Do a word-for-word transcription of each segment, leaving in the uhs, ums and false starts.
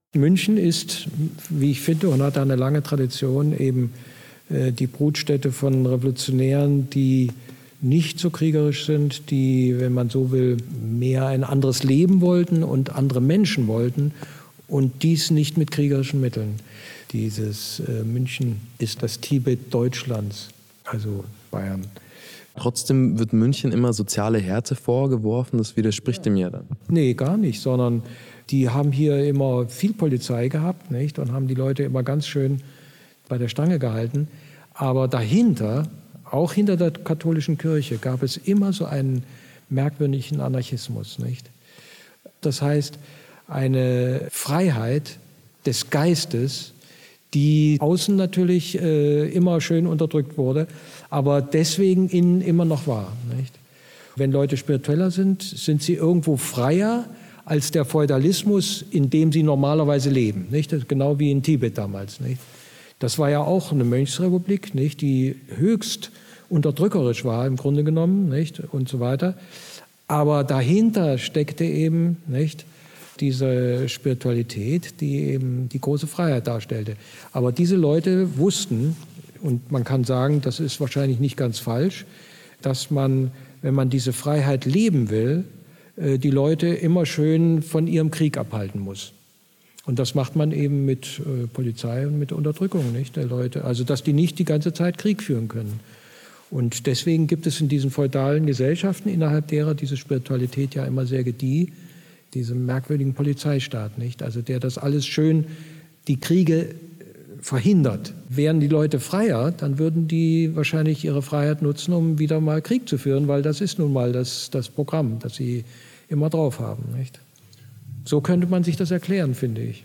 München ist, wie ich finde, und hat eine lange Tradition, eben äh, die Brutstätte von Revolutionären, die nicht so kriegerisch sind, die, wenn man so will, mehr ein anderes Leben wollten und andere Menschen wollten und dies nicht mit kriegerischen Mitteln. Dieses äh, München ist das Tibet Deutschlands, also Bayern. Trotzdem wird München immer soziale Härte vorgeworfen, das widerspricht dem ja dann. Nee, gar nicht, sondern die haben hier immer viel Polizei gehabt, nicht? Und haben die Leute immer ganz schön bei der Stange gehalten. Aber dahinter, auch hinter der katholischen Kirche, gab es immer so einen merkwürdigen Anarchismus, nicht? Das heißt, eine Freiheit des Geistes, die außen natürlich äh, immer schön unterdrückt wurde, aber deswegen innen immer noch war, nicht? Wenn Leute spiritueller sind, sind sie irgendwo freier als der Feudalismus, in dem sie normalerweise leben, nicht? Genau wie in Tibet damals, nicht? Das war ja auch eine Mönchsrepublik, nicht? Die höchst unterdrückerisch war im Grunde genommen, nicht? Und so weiter. Aber dahinter steckte eben, nicht, diese Spiritualität, die eben die große Freiheit darstellte. Aber diese Leute wussten, und man kann sagen, das ist wahrscheinlich nicht ganz falsch, dass man, wenn man diese Freiheit leben will, die Leute immer schön von ihrem Krieg abhalten muss. Und das macht man eben mit äh, Polizei und mit Unterdrückung, nicht, der Leute. Also dass die nicht die ganze Zeit Krieg führen können. Und deswegen gibt es in diesen feudalen Gesellschaften, innerhalb derer diese Spiritualität ja immer sehr gedieh, diesen merkwürdigen Polizeistaat, nicht? Also der das alles schön, die Kriege verhindert. Wären die Leute freier, dann würden die wahrscheinlich ihre Freiheit nutzen, um wieder mal Krieg zu führen, weil das ist nun mal das, das Programm, das sie immer drauf haben, nicht? So könnte man sich das erklären, finde ich.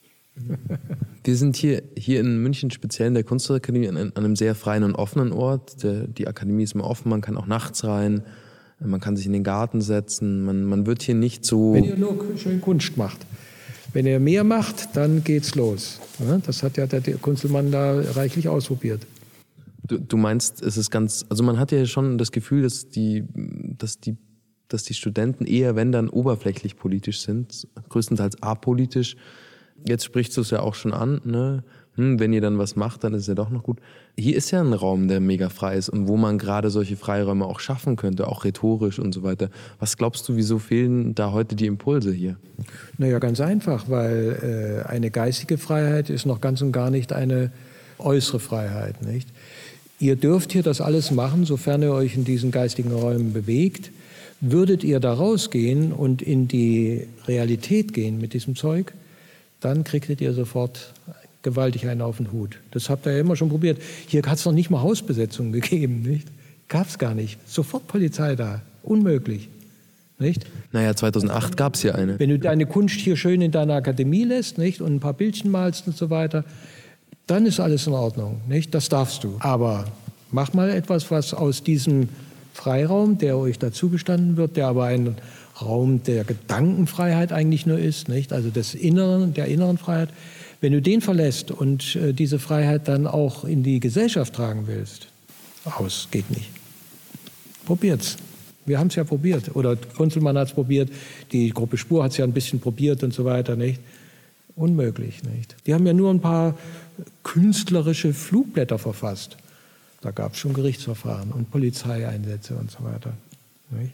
Wir sind hier, hier in München, speziell in der Kunstakademie, an, an einem sehr freien und offenen Ort. Der, die Akademie ist immer offen, man kann auch nachts rein, man kann sich in den Garten setzen, man, man wird hier nicht so... Wenn ihr nur schön Kunst macht. Wenn ihr mehr macht, dann geht's los. Das hat ja der Kunzelmann da reichlich ausprobiert. Du, du meinst, es ist ganz... Also man hat ja schon das Gefühl, dass die, dass die dass die Studenten eher, wenn dann, oberflächlich politisch sind, größtenteils apolitisch. Jetzt sprichst du es ja auch schon an, ne? Hm, wenn ihr dann was macht, dann ist es ja doch noch gut. Hier ist ja ein Raum, der mega frei ist und wo man gerade solche Freiräume auch schaffen könnte, auch rhetorisch und so weiter. Was glaubst du, wieso fehlen da heute die Impulse hier? Naja, ganz einfach, weil äh, eine geistige Freiheit ist noch ganz und gar nicht eine äußere Freiheit, nicht? Ihr dürft hier das alles machen, sofern ihr euch in diesen geistigen Räumen bewegt. Würdet ihr da rausgehen und in die Realität gehen mit diesem Zeug, dann kriegtet ihr sofort gewaltig einen auf den Hut. Das habt ihr ja immer schon probiert. Hier hat es noch nicht mal Hausbesetzungen gegeben, nicht? Gab es gar nicht. Sofort Polizei da. Unmöglich. Nicht? Naja, zweitausendacht gab es ja eine. Wenn du deine Kunst hier schön in deiner Akademie lässt, nicht, und ein paar Bildchen malst und so weiter, dann ist alles in Ordnung. Nicht? Das darfst du. Aber mach mal etwas, was aus diesem Freiraum, der euch dazugestanden wird, der aber ein Raum der Gedankenfreiheit eigentlich nur ist, nicht? Also des Inneren, der inneren Freiheit. Wenn du den verlässt und äh, diese Freiheit dann auch in die Gesellschaft tragen willst, aus, geht nicht. Probiert's. Wir haben es ja probiert. Oder Kunzelmann hat es probiert, die Gruppe Spur hat es ja ein bisschen probiert und so weiter, nicht? Unmöglich, nicht? Die haben ja nur ein paar künstlerische Flugblätter verfasst. Da gab es schon Gerichtsverfahren und Polizeieinsätze und so weiter. Nicht?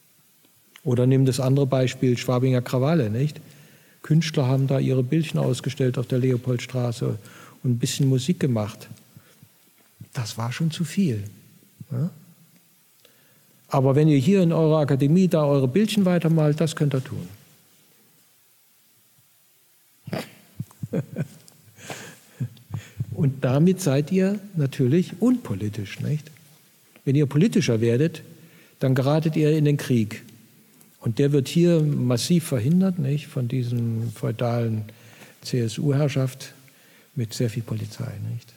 Oder nimm das andere Beispiel, Schwabinger Krawalle. Nicht? Künstler haben da ihre Bildchen ausgestellt auf der Leopoldstraße und ein bisschen Musik gemacht. Das war schon zu viel. Ja? Aber wenn ihr hier in eurer Akademie da eure Bildchen weitermalt, das könnt ihr tun. Und damit seid ihr natürlich unpolitisch, nicht? Wenn ihr politischer werdet, dann geratet ihr in den Krieg. Und der wird hier massiv verhindert, nicht? Von diesem feudalen C S U-Herrschaft mit sehr viel Polizei, nicht?